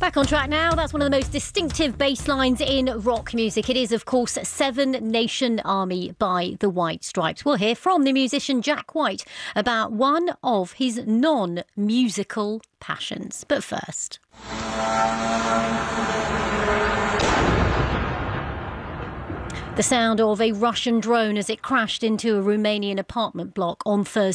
Back on track now. That's one of the most distinctive bass lines in rock music. It is, of course, Seven Nation Army by the White Stripes. We'll hear from the musician Jack White about one of his non-musical passions. But first... the sound of a Russian drone as it crashed into a Romanian apartment block on Thursday.